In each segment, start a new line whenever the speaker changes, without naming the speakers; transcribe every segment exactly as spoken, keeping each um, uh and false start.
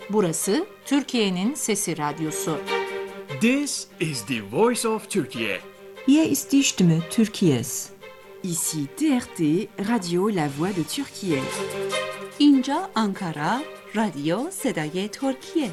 Burası Türkiye'nin Sesi Radyosu.
This is the voice of Turkey.
Hier ist die Stimme Türkiye's.
Ici T R T, Radio La Voix de Türkiye.
اینجا آنکارا، رادیو صدای ترکیه.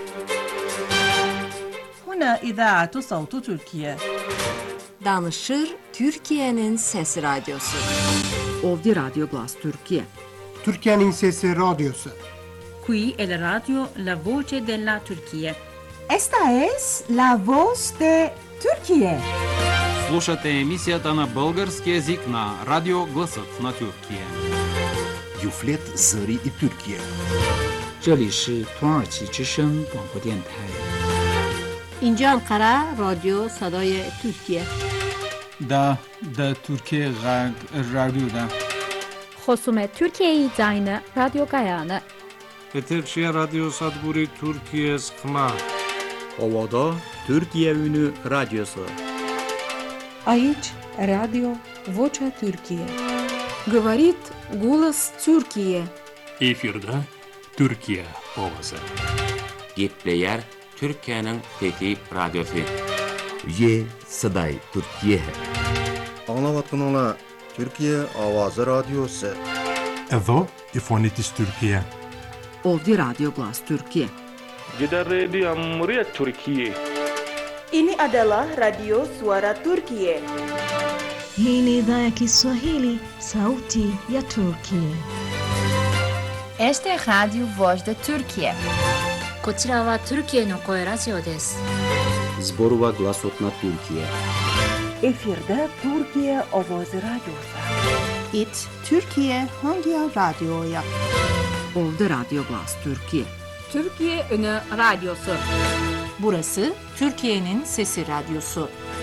هنا إذاعة صوت تركيا.
Danışır Türkiye'nin Sesi Radyosu.
Ovdje Radio Glas Türkiye.
Türkiye'nin Sesi Radyosu.
Qui è la radio La Voce della Turchia.
Esta es la voz de Türkiye.
Слушате емисията на български език на Радио Гласът на Türkiye.
Юфлет Зări и Türkiye.
这里是土耳其之声广播电台。
اینجا انقره رادیو صدای ترکیه.
دا دا ترکیه رادیو دا.
خصوم ترکیه زاین رادیو گایانه.
Eterçiye Radyo Sadburi Türkiye Skma.
Ovada Türkiye Ünü Radyosu.
Aici Radio Vocea Türkiye.
Говорит голос Türkiye.
Efirde Türkiye Ovası.
Gepleyer Türkiye'nin Fethi Radyosu.
Ye Saday Türkiye.
Anlavatınla Türkiye Avazı Radyosu.
Evo İfonitis Türkiye.
Ovdje Radio Glas Türkiye.
Gider Radio Cumhuriyet Türkiye.
Ini adalah Radio Suara Turkiye.
Hii ni idhaa ya Kiswahili, sauti ya Turkiye.
Este es Radio Voz de Turkiye.
こちらはトルキエの声ラジオです。
Zborova Glasot na Türkiye.
Efirde Türkiye Ovoz Radyosu.
It Türkiye hangi radyoya?
Ovdje Radio Glas Türkiye.
Türkiye Ünü Radyosu.
Burası Türkiye'nin Sesi Radyosu.